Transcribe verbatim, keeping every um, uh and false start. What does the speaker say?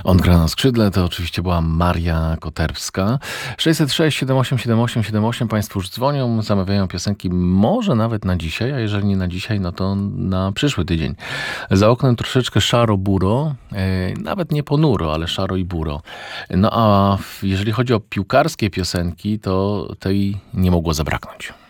On gra na skrzydle, to oczywiście była Maria Koterska. sześćset sześć siedem osiem siedem osiem siedem osiem Państwo już dzwonią, zamawiają piosenki może nawet na dzisiaj, a jeżeli nie na dzisiaj, no to na przyszły tydzień. Za oknem troszeczkę szaro-buro, e, nawet nie ponuro, ale szaro i buro. No a jeżeli chodzi o piłkarskie piosenki, to tej nie mogło zabraknąć.